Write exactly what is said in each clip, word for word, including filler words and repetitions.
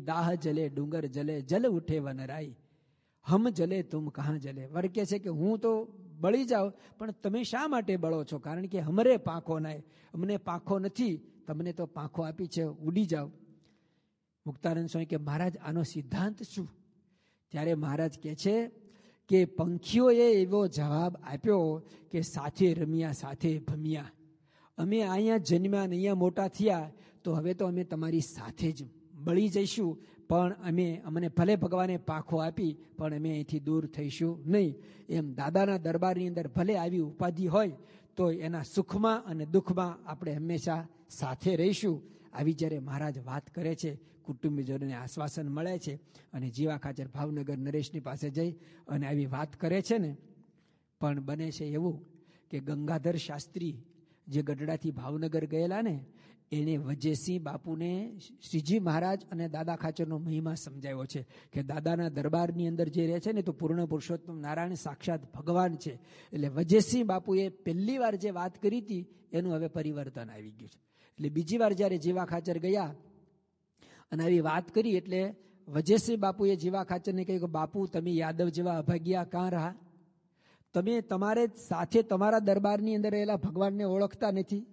દાહ જલે ડુંગર જલે જલ ઉઠે વનરાઈ, હમ જલે તુમ કહાં જલે. વર કહે છે કે હું તો બળી જાઉં, પણ તમે શા માટે બળો છો? કારણ કે હમરે પાંખો નાય, અમને પાંખો નથી, તમને તો પાંખો આપી છે, ઉડી જાઓ. મુક્તાનંદ સ્વામી કે મહારાજ આનો સિદ્ધાંત શું? ત્યારે મહારાજ કહે છે કે પંખીઓએ એવો જવાબ આપ્યો કે સાથે રમ્યા સાથે ભમ્યા, અમે અહીંયા જન્મ્યા ને અહીંયા મોટા થયા, તો હવે તો અમે તમારી સાથે જ બળી જઈશું, પણ અમે અમને ભલે ભગવાને પાંખો આપી પણ અમે અહીંથી દૂર થઈશું નહીં. એમ દાદાના દરબારની અંદર ભલે આવી ઉપાધિ હોય તો એના સુખમાં અને દુઃખમાં આપણે હંમેશા સાથે રહીશું. આવી જ્યારે મહારાજ વાત કરે છે, કુટુંબીજનોને આશ્વાસન મળે છે, અને જીવા ખાચર ભાવનગર નરેશની પાસે જઈ અને આવી વાત કરે છે ને, પણ બને છે એવું કે ગંગાધર શાસ્ત્રી જે ગઢડાથી ભાવનગર ગયેલા ને, એને વજયસિંહ બાપુને શ્રીજી મહારાજ અને દાદા ખાચરનો મહિમા સમજાવ્યો છે કે દાદાના દરબારની અંદર જે રહે છે ને, તો પૂર્ણ પુરુષોત્તમ નારાયણ સાક્ષાત ભગવાન છે. એટલે વજયસિંહ બાપુએ પહેલી વાર જે વાત કરી હતી એનું હવે પરિવર્તન આવી ગયું છે. એટલે બીજી વાર જ્યારે જીવા ખાચર ગયા અને આવી વાત કરી, એટલે વજયસિંહ બાપુએ જીવા ખાચરને કહ્યું કે બાપુ, તમે યાદવ જેવા અભાગ્યા કાં રહ્યા? તમે તમારે સાથે તમારા દરબારની અંદર રહેલા ભગવાનને ઓળખતા નથી.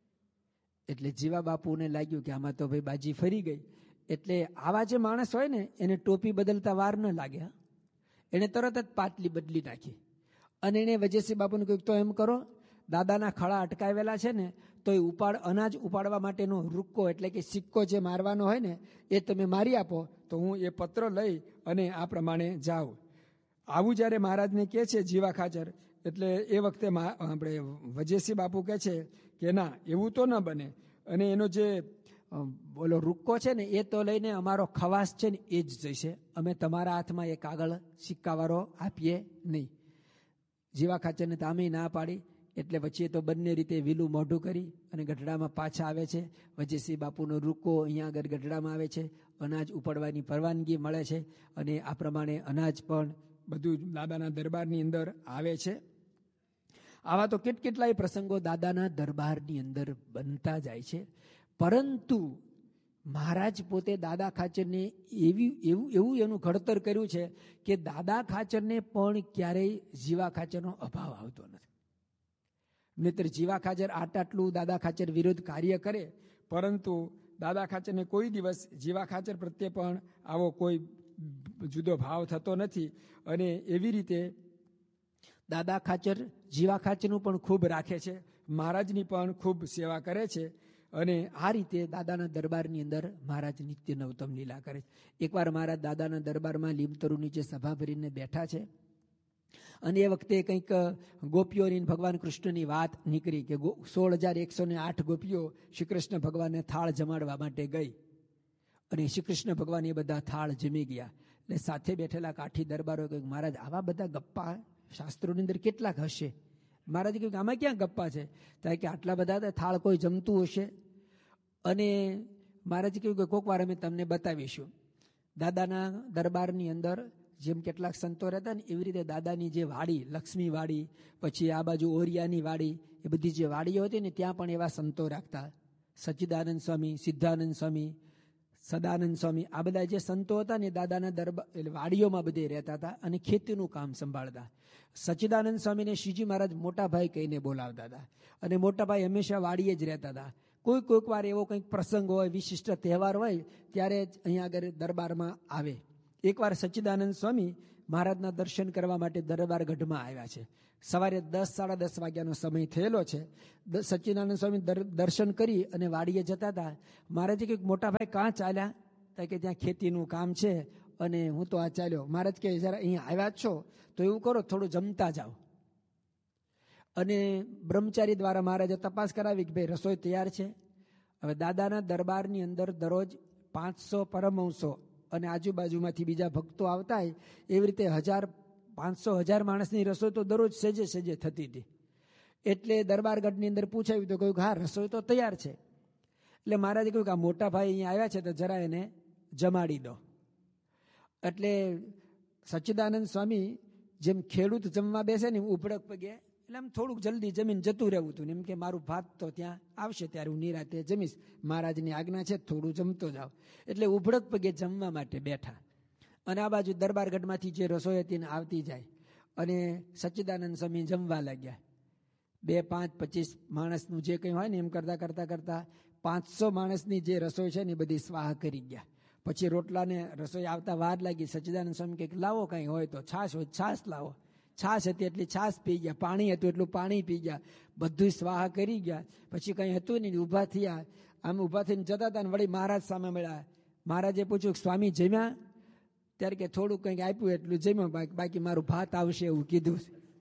એટલે જીવા બાપુને લાગ્યું કે આમાં તો ભાઈ બાજી ફરી ગઈ. એટલે આવા જે માણસ હોય ને એને ટોપી બદલતા વાર ન લાગ્યા, એને તરત જ પાટલી બદલી નાખી. અને એને વજયસિંહ બાપુને કહ્યું તો એમ કરો, દાદાના ખળા અટકાવેલા છે ને, તો એ ઉપાડ અનાજ ઉપાડવા માટેનો રૂક્કો એટલે કે સિક્કો જે મારવાનો હોય ને એ તમે મારી આપો, તો હું એ પત્ર લઈ અને આ પ્રમાણે જાઉં. આવું જ્યારે મહારાજને કહે છે જીવા ખાચર, એટલે એ વખતે આપણે વજયસિંહ બાપુ કહે છે કે ના, એવું તો ન બને, અને એનો જે બોલો રૂક્કો છે ને એ તો લઈને અમારો ખવાસ છે ને એ જ જઈશે, અમે તમારા હાથમાં એ કાગળ સિક્કાવાળો આપીએ નહીં. જીવા ખાચરને તામે ના પાડી. એટલે વચ્ચે તો બંને રીતે વિલું મોઢું કરી અને ગઢડામાં પાછા આવે છે. વજયસિંહ બાપુનો રૂક્કો અહીંયા આગળ ગઢડામાં આવે છે, અનાજ ઉપાડવાની પરવાનગી મળે છે, અને આ પ્રમાણે અનાજ પણ બધું દાદાના દરબારની અંદર આવે છે. આવા તો કેટ કેટલાય પ્રસંગો દાદાના દરબારની અંદર બનતા જાય છે. પરંતુ મહારાજ પોતે દાદા ખાચરને એવી એવું એવું એનું ઘડતર કર્યું છે કે દાદા ખાચરને પણ ક્યારેય જીવા ખાચરનો અભાવ આવતો નથી. નહીતર જીવા ખાચર આટ આટલું દાદા ખાચર વિરુદ્ધ કાર્ય કરે, પરંતુ દાદા ખાચરને કોઈ દિવસ જીવા ખાચર પ્રત્યે પણ આવો કોઈ જુદો ભાવ થતો નથી. અને એવી રીતે દાદા ખાચર જીવા ખાચરનું પણ ખૂબ રાખે છે, મહારાજની પણ ખૂબ સેવા કરે છે. અને આ રીતે દાદાના દરબારની અંદર મહારાજ નિત્ય નવતમ લીલા કરે છે. એકવાર મહારાજ દાદાના દરબારમાં લીમતરુ નીચે સભા ભરીને બેઠા છે, અને એ વખતે કંઈક ગોપીઓની ભગવાન કૃષ્ણની વાત નીકળી કે સોળ હજાર એકસો ને આઠ ગોપીઓ શ્રી કૃષ્ણ ભગવાનને થાળ જમાડવા માટે ગઈ, અને શ્રી કૃષ્ણ ભગવાન એ બધા થાળ જમી ગયા. એટલે સાથે બેઠેલા કાઠી દરબારો કહ્યું, મહારાજ આવા બધા ગપ્પા શાસ્ત્રોની અંદર કેટલાક હશે? મહારાજે કહ્યું કે આમાં ક્યાં ગપ્પા છે? ત્યારે કે આટલા બધા થાળ કોઈ જમતું હશે. અને મહારાજે કહ્યું કે કોક વાર અમે તમને બતાવીશું. દાદાના દરબારની અંદર જેમ કેટલાક સંતો રહેતા ને, એવી રીતે દાદાની જે વાડી, લક્ષ્મી વાડી, પછી આ બાજુ ઓરિયાની વાડી, એ બધી જે વાડીઓ હતી ને ત્યાં પણ એવા સંતો રાખતા. સચ્ચિદાનંદ સ્વામી, સિદ્ધાનંદ સ્વામી, સદાનંદ સ્વામી, આ બધા જે સંતો હતા ને દાદાના દરબાર એટલે વાડીઓમાં બધે રહેતા હતા અને ખેતીનું કામ સંભાળતા. સચ્ચિદાનંદ સ્વામીને શ્રીજી મહારાજ મોટા ભાઈ કહીને બોલાવતા હતા, અને મોટા ભાઈ હંમેશા વાડીએ જ રહેતા હતા. કોઈ કોઈક વાર એવો કંઈક પ્રસંગ હોય, વિશિષ્ટ તહેવાર હોય, ત્યારે જ અહીંયા આગળ દરબારમાં આવે. એકવાર સચ્ચિદાનંદ સ્વામી મહારાજના દર્શન કરવા માટે દરબાર ગઢમાં આવ્યા છે. સવારે દસ સાડા દસ વાગ્યાનો સમય થયેલો છે. સચ્ચિદાનંદ સ્વામી દર્શન કરી અને વાડીએ જતા હતા. મહારાજે કહ્યું, મોટા ભાઈ કાં ચાલ્યા? તો કે ત્યાં ખેતીનું કામ છે અને હું તો આ ચાલ્યો. મહારાજ કહે, જરા અહીંયા આવ્યા જ છો તો એવું કરો, થોડું જમતા જાઓ. અને બ્રહ્મચારી દ્વારા મહારાજે તપાસ કરાવી કે ભાઈ રસોઈ તૈયાર છે. હવે દાદાના દરબારની અંદર દરરોજ પાંચસો પરમહંસો અને આજુબાજુમાંથી બીજા ભક્તો આવતા હોય, એવી રીતે હજાર પાંચસો હજાર માણસની રસોઈ તો દરરોજ સેજે સેજે થતી હતી. એટલે દરબારગઢની અંદર પૂછાયું તો કહ્યું હા રસોઈ તો તૈયાર છે. એટલે મહારાજે કહ્યું કે આ મોટા ભાઈ અહીંયા આવ્યા છે તો જરા એને જમાડી દો. એટલે સચ્ચિદાનંદ સ્વામી જેમ ખેડૂત જમવા બેસે ને ઉભડક પગે એટલે આમ થોડુંક જલ્દી જમીન જતું રહેવું હતું ને એમ કે મારું ભાત તો ત્યાં આવશે ત્યારે હું નિરાતે જમીશ, મહારાજની આજ્ઞા છે થોડું જમતો જાવ. એટલે ઉભડક પગે જમવા માટે બેઠા અને આ બાજુ દરબારગઢમાંથી જે રસોઈ હતી ને આવતી જાય અને સચ્ચિદાનંદ સ્વામી જમવા લાગ્યા. બે પાંચ પચીસ માણસનું જે કંઈ હોય ને એમ કરતાં કરતાં કરતાં પાંચસો માણસની જે રસોઈ છે ને એ બધી સ્વાહ કરી ગયા. પછી રોટલાને રસોઈ આવતા વાર લાગી. સચ્ચિદાનંદ સ્વામી કંઈક લાવો કંઈ હોય તો, છાશ હોય છાશ લાવો. છાશ હતી એટલી છાશ પી ગયા, પાણી હતું એટલું પાણી પી ગયા, બધું સ્વાહ કરી ગયા. પછી કંઈ હતું નહીં, ઊભા થયા. આમ ઊભા થઈને જતા હતા ને વળી મહારાજ સામે મળ્યા. મહારાજે પૂછ્યું સ્વામી જમ્યા? ત્યારે કે થોડું કંઈક આપ્યું એટલું જમ્યો, બાકી મારું ભાત આવશે એવું કીધું.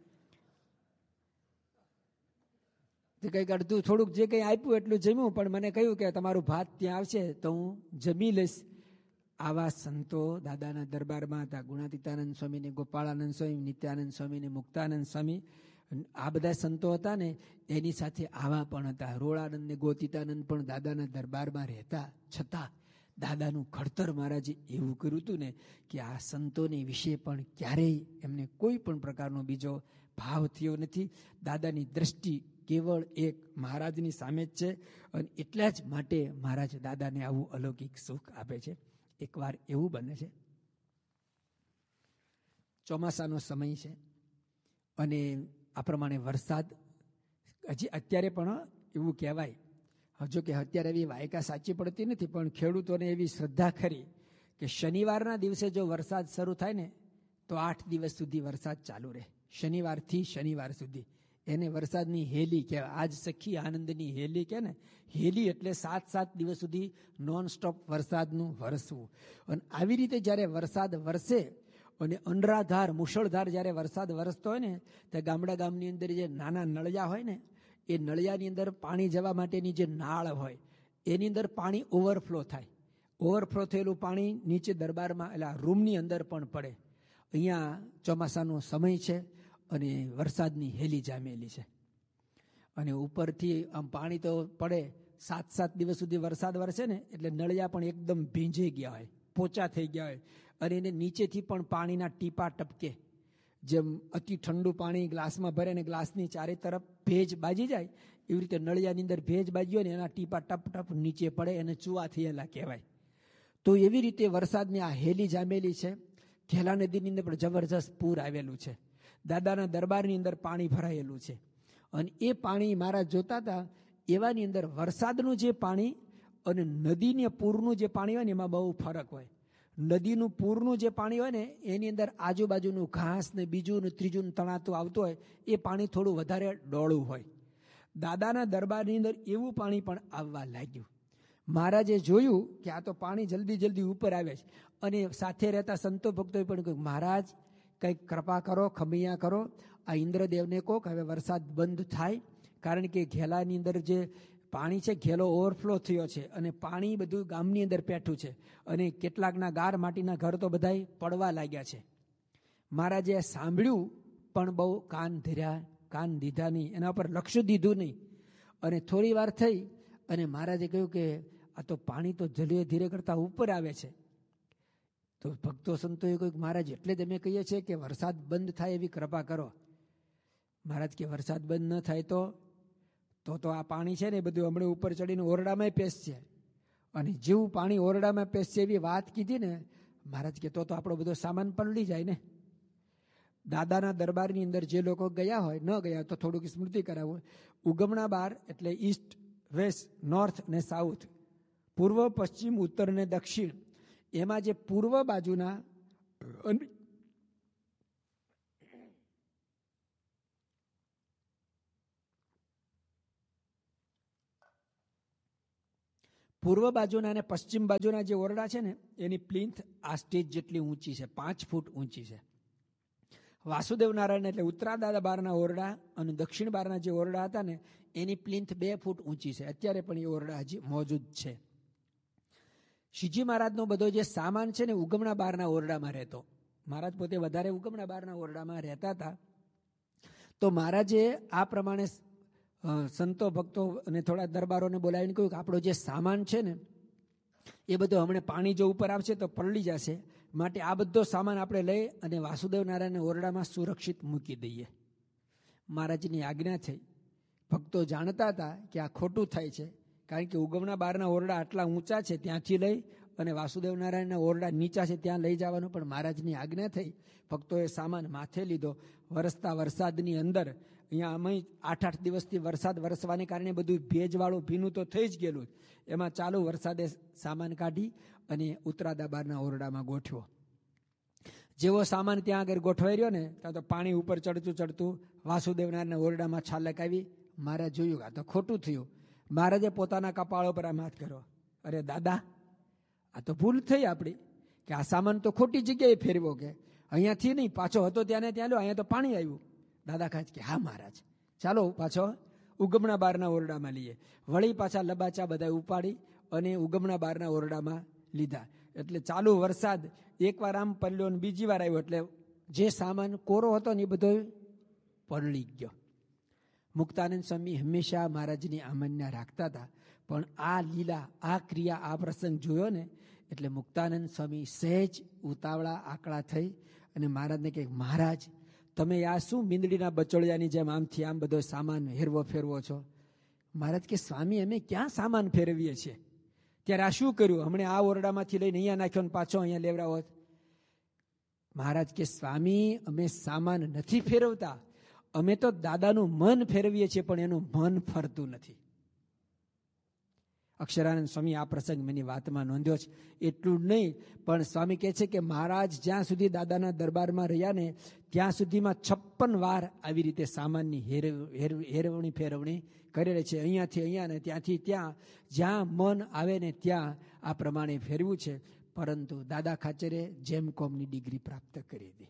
કંઈક અડધું થોડુંક જે કંઈ આપ્યું એટલું જમ્યું, પણ મને કહ્યું કે તમારું ભાત ત્યાં આવશે તો હું જમી લઈશ. આવા સંતો દાદાના દરબારમાં હતા. ગુણાતીતાનંદ સ્વામી ને ગોપાળાનંદ સ્વામી, નિત્યાનંદ સ્વામી ને મુક્તાનંદ સ્વામી, આ બધા સંતો હતા ને એની સાથે આવા પણ હતા. રોળાનંદ ને ગોતીતાનંદ પણ દાદાના દરબારમાં રહેતા છતાં દાદાનું ઘડતર મહારાજે એવું કર્યું હતું ને કે આ સંતોની વિશે પણ ક્યારેય એમને કોઈ પણ પ્રકારનો બીજો ભાવ થયો નથી. દાદાની દ્રષ્ટિ કેવળ એક મહારાજની સામે જ છે અને એટલા જ માટે મહારાજ દાદાને આવું અલૌકિક સુખ આપે છે. એકવાર એવું બને છે, ચોમાસાનો સમય છે અને આ પ્રમાણે વરસાદ હજી અત્યારે પણ એવું કહેવાય, હજુ કે અત્યારે એવી વાયકા સાચી પડતી નથી, પણ ખેડૂતોને એવી શ્રદ્ધા ખરી કે શનિવારના દિવસે જો વરસાદ શરૂ થાય ને તો આઠ દિવસ સુધી વરસાદ ચાલુ રહે. શનિવારથી શનિવાર સુધી એને વરસાદની હેલી કહેવાય. આજ સખી આનંદની હેલી કે ને, હેલી એટલે સાત સાત દિવસ સુધી નોન સ્ટોપ વરસાદનું વરસવું. અને આવી રીતે જ્યારે વરસાદ વરસે અને અનરાધાર મુશળધાર જ્યારે વરસાદ વરસતો હોય ને તો ગામડા ગામની અંદર જે નાના નળિયા હોય ને એ નળિયાની અંદર પાણી જવા માટેની જે નાળ હોય એની અંદર પાણી ઓવરફ્લો થાય. ઓવરફ્લો થયેલું પાણી નીચે દરબારમાં એટલે રૂમની અંદર પણ પડે. અહીંયા ચોમાસાનો સમય છે અને વરસાદની હેલી જામેલી છે અને ઉપરથી આમ પાણી તો પડે. સાત સાત દિવસ સુધી વરસાદ વરસે ને એટલે નળિયા પણ એકદમ ભીંજાઈ ગયા હોય, પોચા થઈ ગયા હોય અને એને નીચેથી પણ પાણીના ટીપા ટપકે. જેમ અતિ ઠંડુ પાણી ગ્લાસમાં ભરે ને ગ્લાસની ચારે તરફ ભેજ બાજી જાય એવી રીતે નળિયાની અંદર ભેજ બાજી હોય ને એના ટીપા ટપ ટપ નીચે પડે, એને ચૂવા થયેલા કહેવાય. તો એવી રીતે વરસાદની આ હેલી જામેલી છે. ઘેલા નદીની અંદર પણ જબરજસ્ત પૂર આવેલું છે. દાદાના દરબારની અંદર પાણી ભરાયેલું છે અને એ પાણી મારા જોતા હતા એવાની અંદર વરસાદનું જે પાણી અને નદીને પૂરનું જે પાણી હોય ને એમાં બહુ ફરક હોય. નદીનું પૂરનું જે પાણી હોય ને એની અંદર આજુબાજુનું ઘાસ ને બીજું ને ત્રીજું તણાતું આવતું હોય, એ પાણી થોડું વધારે ડોળું હોય. દાદાના દરબારની અંદર એવું પાણી પણ આવવા લાગ્યું. મહારાજે જોયું કે આ તો પાણી જલ્દી જલ્દી ઉપર આવે છે અને સાથે રહેતા સંતો ભક્તોએ પણ કહ્યું મહારાજ કંઈક કૃપા કરો, ખમૈયા કરો, આ ઇન્દ્રદેવને કહો કે હવે વરસાદ બંધ થાય, કારણ કે ઘેલાની અંદર જે પાણી છે ઘેલો ઓવરફ્લો થયો છે અને પાણી બધું ગામની અંદર પેઠું છે અને કેટલાકના ગાર માટીના ઘર તો બધાય પડવા લાગ્યા છે. મહારાજે સાંભળ્યું પણ બહુ કાન ધર્યા, કાન દીધા નહીં, એના પર લક્ષ્ય દીધું નહીં અને થોડી વાર થઈ અને મહારાજે કહ્યું કે આ તો પાણી તો ધીરે ધીરે કરતા ઉપર આવે છે. તો ભક્તો સંતોએ કહ્યું મહારાજ એટલે જ અમે કહીએ છીએ કે વરસાદ બંધ થાય એવી કૃપા કરો. મહારાજ કે વરસાદ બંધ ન થાય તો તો તો આ પાણી છે ને એ બધું હમણાં ઉપર ચડીને ઓરડામાં પેસશે અને જેવું પાણી ઓરડામાં પેસશે એવી વાત કીધી ને મહારાજ કે તો તો આપણો બધો સામાન પલળી જાય ને. દાદાના દરબારની અંદર જે લોકો ગયા હોય, ન ગયા તો થોડુંક સ્મૃતિ કરાવું. ઉગમણા બાર એટલે ઈસ્ટ, વેસ્ટ, નોર્થ અને સાઉથ, પૂર્વ, પશ્ચિમ, ઉત્તર અને દક્ષિણ, એમાં જે પૂર્વ બાજુના પૂર્વ બાજુના અને પશ્ચિમ બાજુના જે ઓરડા છે ને એની પ્લિન્થ આ સ્ટેજ જેટલી ઊંચી છે, પાંચ ફૂટ ઊંચી છે. વાસુદેવ નારાયણ એટલે ઉત્તરાદાદા બારના ઓરડા અને દક્ષિણ બારના જે ઓરડા હતા ને એની પ્લિન્થ બે ફૂટ ઊંચી છે. અત્યારે પણ એ ઓરડા હજી મોજૂદ છે. શ્રીજી મહારાજનો બધો જે સામાન છે ને ઉગમણા બારના ઓરડામાં રહેતો. મહારાજ પોતે વધારે ઉગમણા બારના ઓરડામાં રહેતા હતા. તો મહારાજે આ પ્રમાણે સંતો ભક્તો અને થોડા દરબારોને બોલાવીને કહ્યું કે આપણો જે સામાન છે ને એ બધો હમણાં પાણી જો ઉપર આવશે તો પલળી જશે, માટે આ બધો સામાન આપણે લઈ અને વાસુદેવ નારાયણ ઓરડામાં સુરક્ષિત મૂકી દઈએ. મહારાજની આજ્ઞા થઈ. ભક્તો જાણતા હતા કે આ ખોટું થાય છે, કારણ કે ઉગમણા બારના ઓરડા આટલા ઊંચા છે, ત્યાંથી લઈ અને વાસુદેવ નારાયણના ઓરડા નીચા છે ત્યાં લઈ જવાનું. પણ મહારાજની આજ્ઞા થઈ. ભક્તોએ સામાન માથે લીધો. વરસતા વરસાદની અંદર અહીંયા અમે આઠ આઠ દિવસથી વરસાદ વરસવાને કારણે બધું ભેજવાળું ભીનું તો થઈ જ ગયેલું. એમાં ચાલુ વરસાદે સામાન કાઢી અને ઉત્તરાદા બારના ઓરડામાં ગોઠવ્યો. જેવો સામાન ત્યાં આગળ ગોઠવાઈ રહ્યો ને, ત્યાં તો પાણી ઉપર ચડતું ચડતું વાસુદેવ નારાયણના ઓરડામાં છાલક આવી. મારે જોયું આ તો ખોટું થયું. મહારાજે પોતાના કપાળ ઉપર આમ હાથ કર્યો. અરે દાદા, આ તો ભૂલ થઈ આપણી, કે આ સામાન તો ખોટી જગ્યાએ ફેરવો, કે અહીંયાથી નહીં, પાછો હતો ત્યાં ને ત્યાં લો, અહીંયા તો પાણી આવ્યું. દાદા કહે કે હા મહારાજ, ચાલો પાછો ઉગમણા બારના ઓરડામાં લઈએ. વળી પાછા લબાચા બધા ઉપાડી અને ઉગમણા બારના ઓરડામાં લીધા. એટલે ચાલુ વરસાદ એકવાર આમ પડ્યો ને બીજી વાર આવ્યો, એટલે જે સામાન કોરો હતો ને એ બધો પલળી ગયો. મુક્તાનંદ સ્વામી હંમેશા મહારાજની આમન્યા રાખતા હતા, પણ આ લીલા, આ ક્રિયા, આ પ્રસંગ જોયો ને એટલે મુક્તાનંદ સ્વામી સહેજ ઉતાવળા આકળા થઈ અને મહારાજને કહે, મહારાજ તમે આ શું મીંદડીના બચોળિયાની જેમ આમથી આમ બધો સામાન હેરવો ફેરવો છો? મહારાજ કે સ્વામી અમે ક્યાં સામાન ફેરવીએ છીએ? ત્યારે આ શું કર્યું? હમણાં આ ઓરડામાંથી લઈને અહીંયા નાખ્યો ને પાછો અહીંયા લેવડાવો. મહારાજ કે સ્વામી અમે સામાન નથી ફેરવતા, અમે તો દાદાનું મન ફેરવીએ છીએ, પણ એનું મન ફરતું નથી. અક્ષરાનંદ સ્વામી આ પ્રસંગ મેની વાતમાં નોંધ્યો છે. એટલું જ નહીં, પણ સ્વામી કહે છે કે મહારાજ જ્યાં સુધી દાદાના દરબારમાં રહ્યા ને ત્યાં સુધીમાં છપ્પન વાર આવી રીતે સામાનની હેરવણી ફેરવણી કરેલી છે. અહીંયાથી અહીંયા ને ત્યાંથી ત્યાં, જ્યાં મન આવે ને ત્યાં આ પ્રમાણે ફેરવું છે. પરંતુ દાદા ખાચરે જેમ કોમની ડિગ્રી પ્રાપ્ત કરી હતી.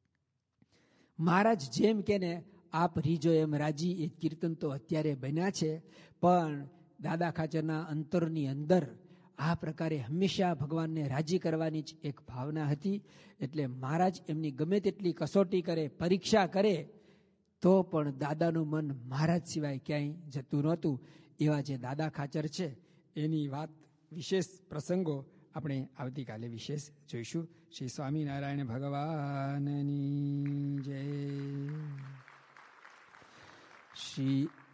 મહારાજ જેમ કે ને આપ રીજો એમ રાજી, એ કીર્તન તો અત્યારે બન્યા છે, પણ દાદા ખાચરના અંતરની અંદર આ પ્રકારે હંમેશા ભગવાનને રાજી કરવાની જ એક ભાવના હતી. એટલે મહારાજ એમની ગમે તેટલી કસોટી કરે, પરીક્ષા કરે, તો પણ દાદાનું મન મહારાજ સિવાય ક્યાંય જતું નહોતું. એવા જે દાદા ખાચર છે એની વાત, વિશેષ પ્રસંગો આપણે આવતીકાલે વિશેષ જોઈશું. શ્રી સ્વામિનારાયણ ભગવાનની જય. શ્રી